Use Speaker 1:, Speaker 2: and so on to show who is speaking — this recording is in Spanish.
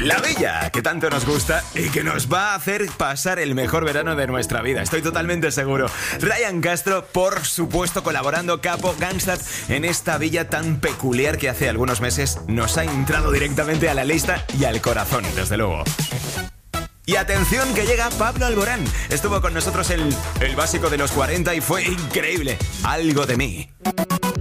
Speaker 1: La Villa, que tanto nos gusta y que nos va a hacer pasar el mejor verano de nuestra vida, estoy totalmente seguro. Ryan Castro, por supuesto, colaborando Capo, Gangsta en esta villa tan peculiar que hace algunos meses nos ha entrado directamente a la lista y al corazón, desde luego. Y atención que llega Pablo Alborán. Estuvo con nosotros el básico de los 40 y fue increíble. Algo de mí.